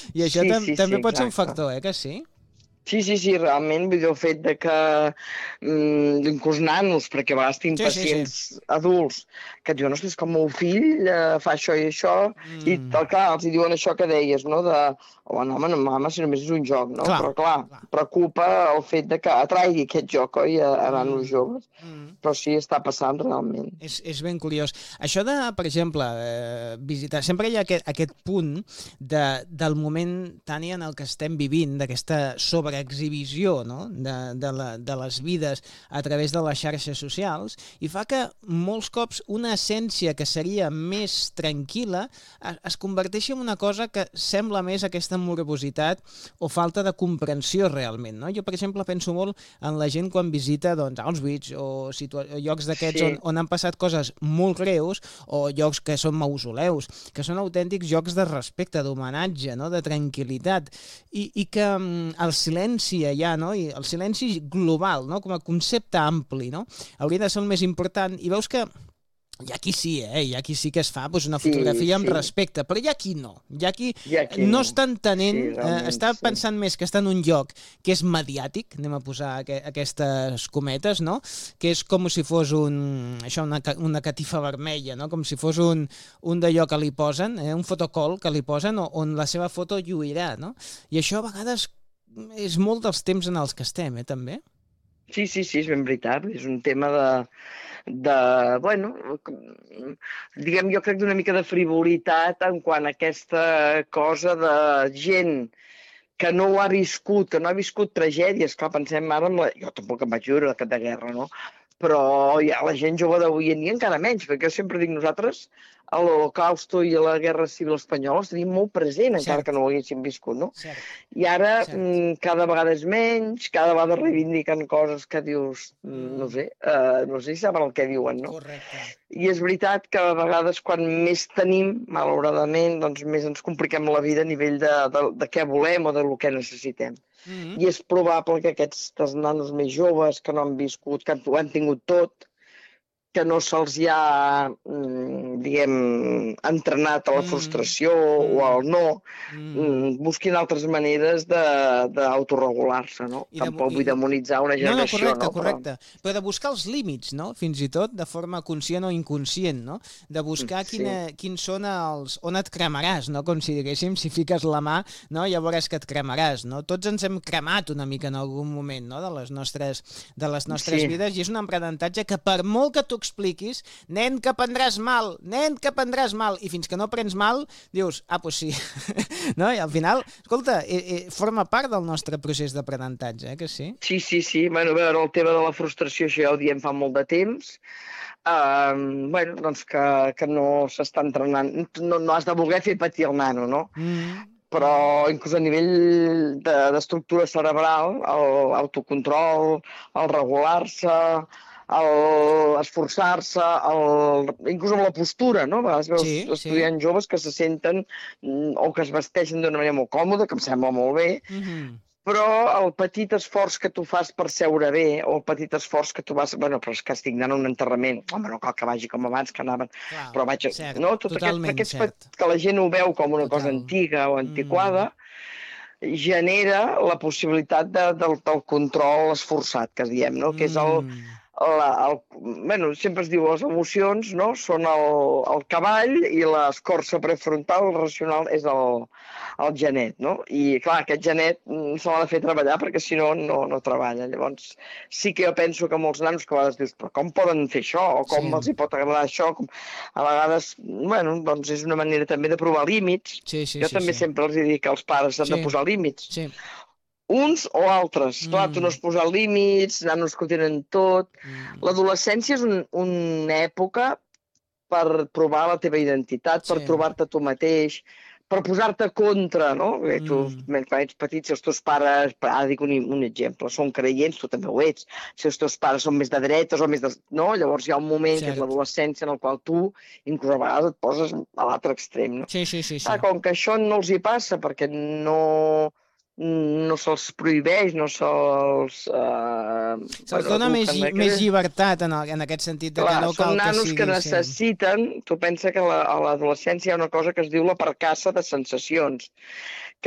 I això sí, també pot ser un exacte. factor, que sí? Sí, realment, vull dir, el fet de que inclús nanos, perquè a vegades tinc Sí. pacients adults que et diuen, ostres, com el meu fill fa això i això, i Mm, clar, els hi diuen això que deies, no? Oh, no, home, no, mama, si només és un joc, no? clar, Però clar, clar. preocupa el fet de que atraigui aquest joc, oi, a nanos Mm, joves. mm. Però sí, està passant realment. És ben curiós. Això de, per exemple, visitar... Sempre hi ha aquest punt del moment, Tània, en el que estem vivint, d'aquesta sobreexhibició, no? De les vides a través de les xarxes socials, i fa que molts cops una essència que seria més tranquil·la es converteixi en una cosa que sembla més aquesta morbositat o falta de comprensió realment. No? Jo, per exemple, penso molt en la gent quan visita doncs, Auschwitz o llocs d'aquests Sí, on han passat coses molt greus o llocs que són mausoleus, que són autèntics llocs de respecte, d'homenatge, no? De tranquil·litat, i que el silenci allà, no? I el silenci global, no? Com a concepte ampli, no? Hauria de ser el més important, i veus que hi ha qui sí, hi ha qui sí que es fa doncs, una fotografia amb sí, respecte, però hi ha qui no. Hi ha qui i aquí no no. està entenent, Sí, realment, està sí. pensant més que està en un lloc que és mediàtic, anem a posar aquestes cometes, no? Que és com si fos una catifa vermella, no? Com si fos un d'allò que li posen, un fotocol que li posen on la seva foto lluirà, no? I això a vegades és molt dels temps en els que estem, també. Sí, és ben veritat. És un tema bueno, diguem, jo crec d'una mica de frivolitat en quant a aquesta cosa de gent que no ho ha viscut, que no ha viscut tragèdies. Clar, pensem ara en la... Jo tampoc em vaig viure de guerra, no? Però ja la gent jove d'avui en dia encara menys, perquè jo sempre dic nosaltres a l'Holocausto i a la Guerra Civil Espanyola els tenim molt present, encara que Cert, no ho haguéssim viscut, no? cert, I ara cert. cada vegada és menys, cada vegada Mm, reivindiquen coses que dius, mm, no sé si saben el que diuen, no? correcte. I és veritat que a vegades quan més tenim, malauradament, doncs més ens compliquem la vida a nivell de què volem o de què necessitem. Mm, I és probable que aquests nanos més joves que no han viscut, que ho han tingut tot, que no se'ls ha, diguem, entrenat a la mm, frustració o mm, al no, mm. busquin altres maneres d'autoregular-se, no? I Tampoc vull demonitzar una No, generació, correcte, no? Però correcte. Però de buscar els límits, no? Fins i tot de forma conscient o inconscient, no? De buscar sí, quins són on et cremaràs, no? Com si diguéssim, si fiques la mà, no? Ja veuràs que et cremaràs, no? Tots ens hem cremat una mica en algun moment, no? De les nostres sí. vides, i és un aprenentatge que per molt que tu expliquis, nen, que prendràs mal, i fins que no prens mal, dius, doncs sí, no? I al final, escolta, forma part del nostre procés d'aprenentatge, que sí? Sí. Bueno, a veure, el tema de la frustració, això ja ho diem fa molt de temps. Bueno, doncs que no s'està entrenant, no has de voler fer patir el nano, no? Mm, Però mm. inclús a nivell d'estructura cerebral, l'autocontrol, el regular-se, esforçar-se, inclús amb la postura, no? A vegades veus Sí, sí. estudiants joves que se senten o que es vesteixen d'una manera molt còmoda, que em sembla molt bé, Mhm. però el petit esforç que tu fas per seure bé, o el petit esforç que tu vas... Bueno, però és que estic anant a un enterrament. Home, no cal que vagi com abans, que anaven... Clar, Però vaig... cert, No? Tot totalment cert. que la gent ho veu com una cosa Total. antiga o Mm. antiquada, genera la possibilitat del control esforçat, que diem, no? Que és Mm. bueno, sempre es diu les emocions, no? Són el cavall i l'escorça prefrontal, el racional, és el genet, no? I, clar, aquest genet se l'ha de fer treballar perquè, si no, no treballa. Llavors, sí que jo penso que molts nanos que a vegades dius, però com poden fer això? O com Sí, els hi pot agradar això? A vegades, bueno, doncs és una manera també de provar límits. Jo també sí. sempre els dic que els pares s'han de Sí, posar límits. sí. Uns o altres. Clar, tu no has Mm. posat límits, nanos que ho tenen tot. Mm. L'adolescència és una època per provar la teva identitat, per Sí. trobar-te tu mateix, per posar-te contra, no? Perquè tu, Mm. quan ets petit, si els teus pares, ara dic un exemple, són creients, tu també ho ets. Si els teus pares són més de dretes o més de... No? Llavors hi ha un moment, que és Cert. l'adolescència, en el qual tu, inclús a vegades, et poses a l'altre extrem, no? Sí. Com que això no els hi passa, perquè no se'ls prohibeix, no se'ls... Se'ls bueno, dona eduquen més llibertat en aquest sentit de que Clar, no són cal que nanos que sigui... Sí. necessiten... Tu pensa que a l'adolescència hi ha una cosa que es diu la percaça de sensacions,